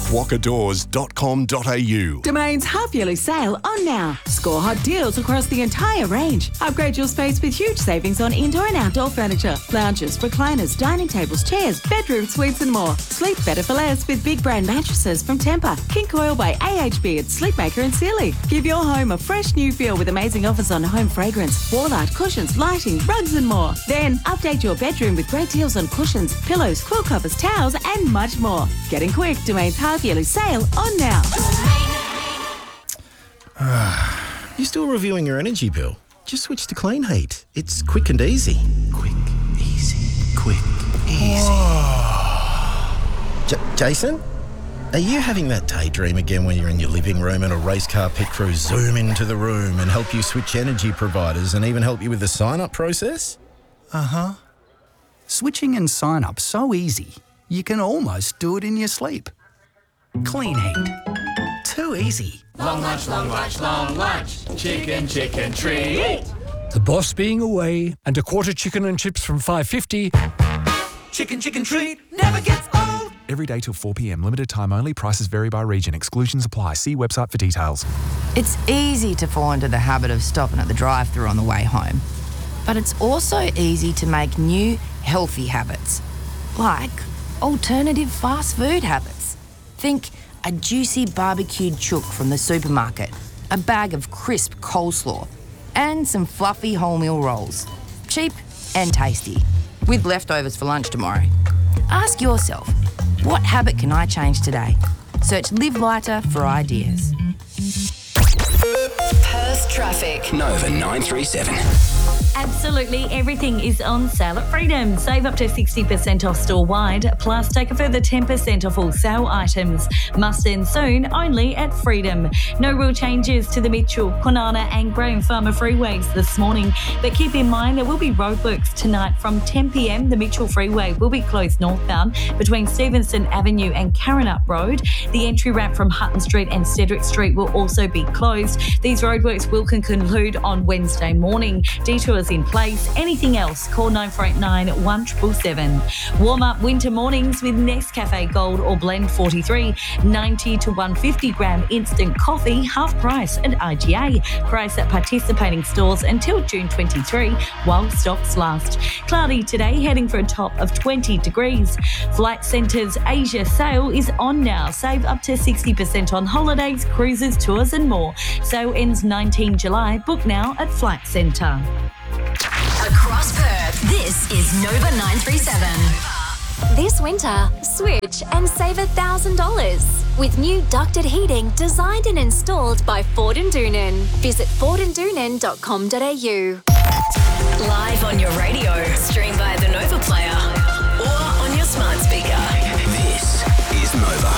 walkerdoors.com.au. Domain's half-yearly sale on now. Score hot deals across the entire range. Upgrade your space with huge savings on indoor and outdoor furniture, lounges, recliners, dining tables, chairs, bedroom suites and more. Sleep better for less with big brand mattresses from Tempur, King Coil by AHB at Sleepmaker and Sealy. Give your home a fresh new feel with amazing offers on home fragrance, wall art, cushions, lighting, rugs and more. Then update your bedroom with great deals on cushions, pillows, quilt covers, towels and much more. Getting quick, Domain's half-yearly sale on now. You still reviewing your energy bill? Just switch to Clean Heat. It's quick and easy. Quick, easy, quick, easy. Jason? Are you having that daydream again when you're in your living room and a race car pit crew zoom into the room and help you switch energy providers and even help you with the sign-up process? Uh-huh. Switching and sign-up so easy, you can almost do it in your sleep. Clean Heat. Too easy. Long lunch, long lunch, long lunch. Chicken, chicken treat. The boss being away and a quarter chicken and chips from $5.50. Chicken, chicken treat never gets old. Every day till 4 p.m. Limited time only. Prices vary by region. Exclusions apply. See website for details. It's easy to fall into the habit of stopping at the drive-thru on the way home. But it's also easy to make new, healthy habits, like alternative fast food habits. Think a juicy barbecued chook from the supermarket, a bag of crisp coleslaw, and some fluffy wholemeal rolls. Cheap and tasty, with leftovers for lunch tomorrow. Ask yourself, what habit can I change today? Search Live Lighter for ideas. Perth traffic. Nova 937. Absolutely everything is on sale at Freedom. Save up to 60% off store-wide, plus take a further 10% off all sale items. Must end soon, only at Freedom. No real changes to the Mitchell, Kwinana and Graham Farmer freeways this morning, but keep in mind there will be roadworks tonight from 10 p.m. The Mitchell Freeway will be closed northbound between Stevenson Avenue and Karrinyup Road. The entry ramp from Hutton Street and Cedric Street will also be closed. These roadworks will conclude on Wednesday morning. Detours in place. Anything else, call 9489 1777. Warm up winter mornings with Nescafe Gold or Blend 43. 90 to 150 gram instant coffee, half price at IGA. Price at participating stores until June 23 while stocks last. Cloudy today, heading for a top of 20 degrees. Flight Centre's Asia sale is on now. Save up to 60% on holidays, cruises, tours and more. Sale ends 19 July. Book now at Flight Centre. Across Perth, this is Nova 937. This winter, switch and save $1,000 with new ducted heating designed and installed by Ford & Doonan. Visit fordandoonan.com.au. Live on your radio, stream via the Nova Player or on your smart speaker. This is Nova.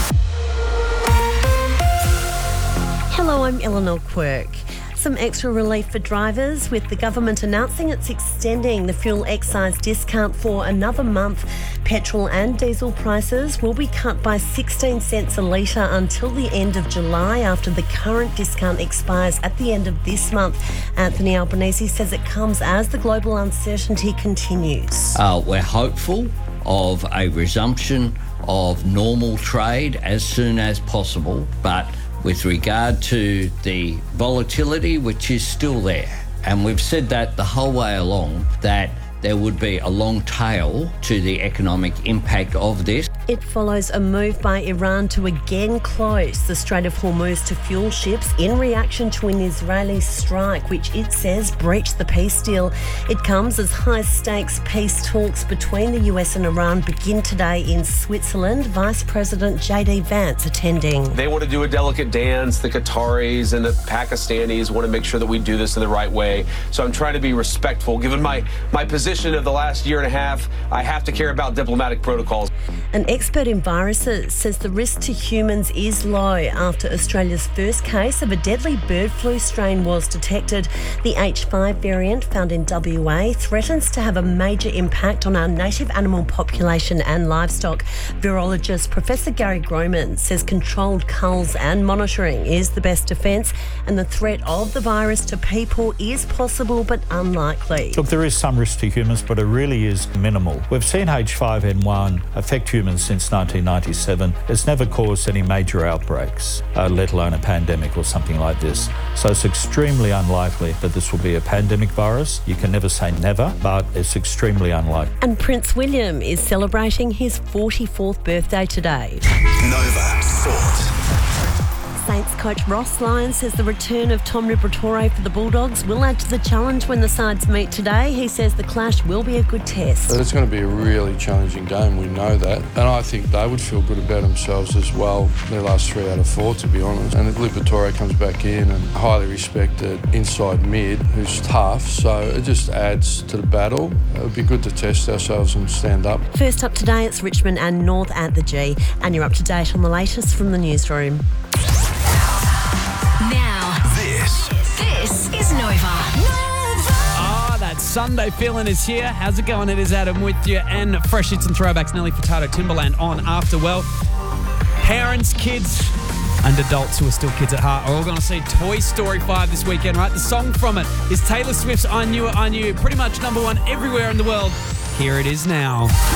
Hello, I'm Eleanor Quirk. Some extra relief for drivers with the government announcing it's extending the fuel excise discount for another month. Petrol and diesel prices will be cut by 16 cents a litre until the end of July after the current discount expires at the end of this month. Anthony Albanese says it comes as the global uncertainty continues. We're hopeful of a resumption of normal trade as soon as possible, but with regard to the volatility, which is still there, and we've said that the whole way along, that there would be a long tail to the economic impact of this. It follows a move by Iran to again close the Strait of Hormuz to fuel ships in reaction to an Israeli strike, which it says breached the peace deal. It comes as high-stakes peace talks between the US and Iran begin today in Switzerland. Vice President J.D. Vance attending. They want to do a delicate dance. The Qataris and the Pakistanis want to make sure that we do this in the right way. So I'm trying to be respectful. Given my position of the last year and a half, I have to care about diplomatic protocols. An expert in viruses says the risk to humans is low after Australia's first case of a deadly bird flu strain was detected. The H5 variant found in WA threatens to have a major impact on our native animal population and livestock. Virologist Professor Gary Groman says controlled culls and monitoring is the best defence, and the threat of the virus to people is possible but unlikely. Look, there is some risk to humans, but it really is minimal. We've seen H5N1 affect humans since 1997. It's never caused any major outbreaks, let alone a pandemic or something like this. So it's extremely unlikely that this will be a pandemic virus. You can never say never, but it's extremely unlikely. And Prince William is celebrating his 44th birthday today. Nova Sport. Saints coach Ross Lyon says the return of Tom Liberatore for the Bulldogs will add to the challenge when the sides meet today. He says the clash will be a good test. It's going to be a really challenging game, we know that. And I think they would feel good about themselves as well, their last 3 out of 4, to be honest. And if Liberatore comes back in and highly respected inside mid, who's tough, so it just adds to the battle. It would be good to test ourselves and stand up. First up today, it's Richmond and North at the G. And you're up to date on the latest from the newsroom. Now, this is Nova. That Sunday feeling is here. How's it going? It is Adam with you, and fresh hits and throwbacks. Nelly Furtado, Timberland on after. Well, parents, kids, and adults who are still kids at heart are all going to see Toy Story 5 this weekend, right? The song from it is Taylor Swift's I Knew It, I Knew. Pretty much number one everywhere in the world. Here it is now.